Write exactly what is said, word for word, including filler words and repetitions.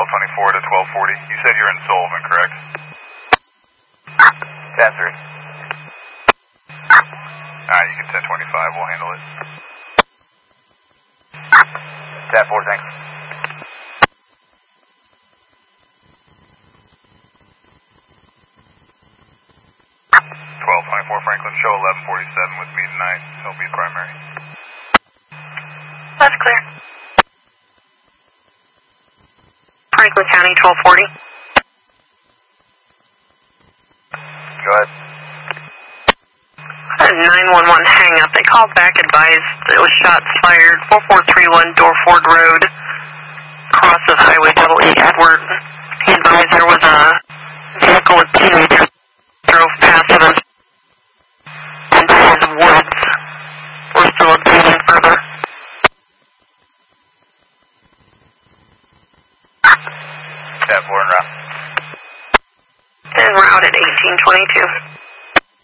twenty-four to twelve forty. You said you're in Sullivan, correct? ten three. Alright, you can ten twenty-five, we'll handle it. ten four, thanks. twelve twenty-four Franklin, show eleven forty-seven with me tonight. He'll be primary. That's clear. Franklin County, twelve forty. Go ahead. nine one one hang up. They called back, advised there was shots fired. four four three one Dorford Road, cross of Highway double E Edward. He advised there was a vehicle with teenagers drove past him into his woods. We're still obtaining further. ten four en route. En route at eighteen twenty-two.